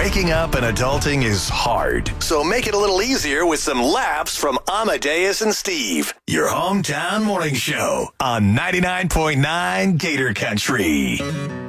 Waking up and adulting is hard, so make it a little easier with some laughs from Amadeus and Steve. Your hometown morning show on 99.9 Gator Country.